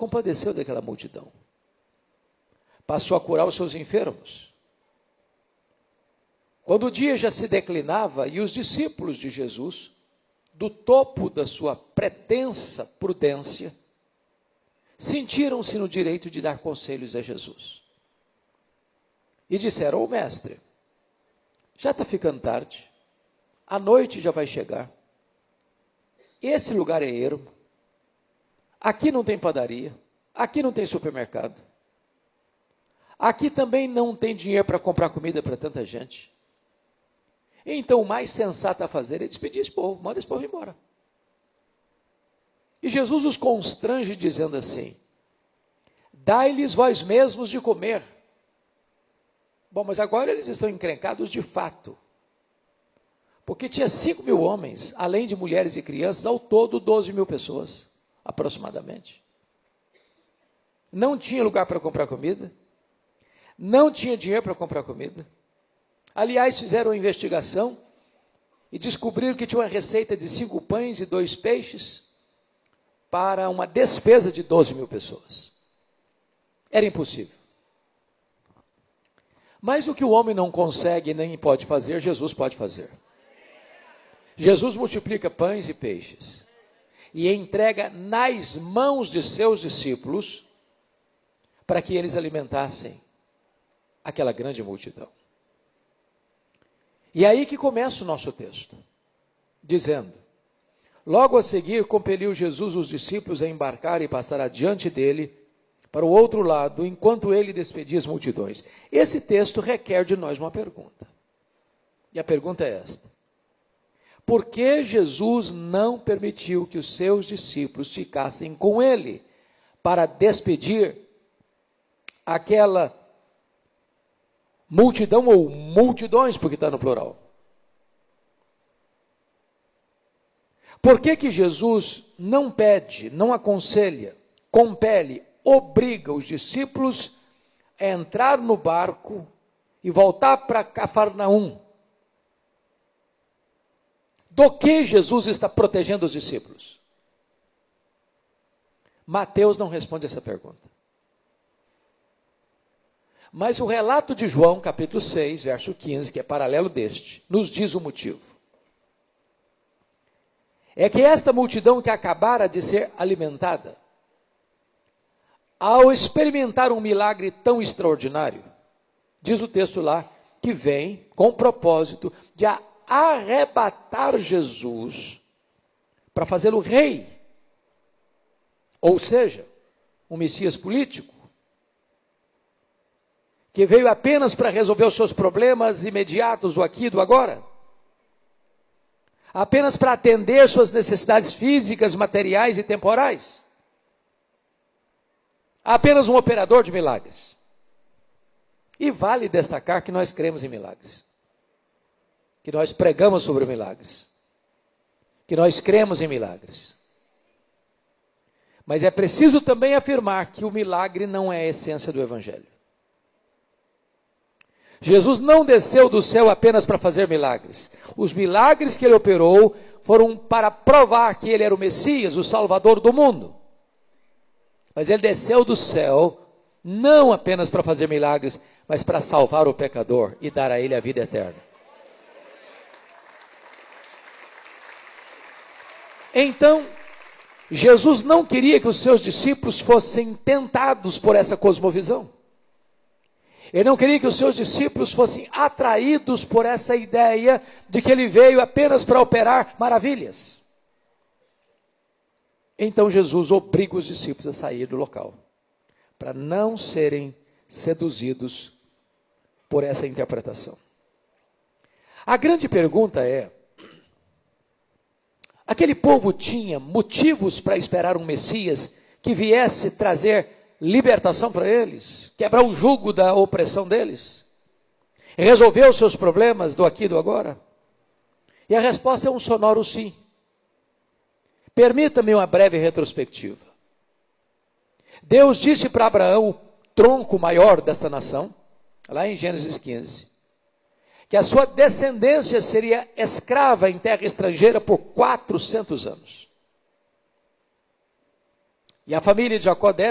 compadeceu daquela multidão. Passou a curar os seus enfermos. Quando o dia já se declinava e os discípulos de Jesus, do topo da sua pretensa prudência, sentiram-se no direito de dar conselhos a Jesus. E disseram: ô mestre, já está ficando tarde, a noite já vai chegar, esse lugar é ermo, aqui não tem padaria, aqui não tem supermercado, aqui também não tem dinheiro para comprar comida para tanta gente. Então o mais sensato a fazer é despedir esse povo, manda esse povo embora. E Jesus os constrange dizendo assim: dai-lhes vós mesmos de comer. Bom, mas agora eles estão encrencados de fato, porque tinha 5.000 homens, além de mulheres e crianças, ao todo 12.000 pessoas, aproximadamente. Não tinha lugar para comprar comida, não tinha dinheiro para comprar comida. Aliás, fizeram uma investigação e descobriram que tinha uma receita de 5 pães e 2 peixes para uma despesa de 12.000 pessoas. Era impossível. Mas o que o homem não consegue nem pode fazer, Jesus pode fazer. Jesus multiplica pães e peixes e entrega nas mãos de seus discípulos para que eles alimentassem aquela grande multidão. E aí que começa o nosso texto, dizendo: logo a seguir compeliu Jesus os discípulos a embarcar e passar adiante dele para o outro lado, enquanto ele despedia as multidões. Esse texto requer de nós uma pergunta. E a pergunta é esta: por que Jesus não permitiu que os seus discípulos ficassem com ele para despedir aquela multidão ou multidões, porque está no plural? Por que Jesus não pede, não aconselha, compele, obriga os discípulos a entrar no barco e voltar para Cafarnaum? Do que Jesus está protegendo os discípulos? Mateus não responde essa pergunta. Mas o relato de João, capítulo 6, verso 15, que é paralelo deste, nos diz o motivo. É que esta multidão que acabara de ser alimentada, ao experimentar um milagre tão extraordinário, diz o texto lá, que vem com o propósito de arrebatar Jesus para fazê-lo rei, ou seja, um Messias político, que veio apenas para resolver os seus problemas imediatos do aqui e do agora, apenas para atender suas necessidades físicas, materiais e temporais, apenas um operador de milagres. E vale destacar que nós cremos em milagres, que nós pregamos sobre milagres, que nós cremos em milagres. Mas é preciso também afirmar que o milagre não é a essência do Evangelho. Jesus não desceu do céu apenas para fazer milagres. Os milagres que ele operou foram para provar que ele era o Messias, o Salvador do mundo. Mas ele desceu do céu não apenas para fazer milagres, mas para salvar o pecador e dar a ele a vida eterna. Então, Jesus não queria que os seus discípulos fossem tentados por essa cosmovisão. Ele não queria que os seus discípulos fossem atraídos por essa ideia de que ele veio apenas para operar maravilhas. Então Jesus obriga os discípulos a sair do local, para não serem seduzidos por essa interpretação. A grande pergunta é: aquele povo tinha motivos para esperar um Messias que viesse trazer libertação para eles, quebrar o jugo da opressão deles, resolver os seus problemas do aqui e do agora? E a resposta é um sonoro sim. Permita-me uma breve retrospectiva. Deus disse para Abraão, o tronco maior desta nação, lá em Gênesis 15, que a sua descendência seria escrava em terra estrangeira por 400 anos. E a família de Jacó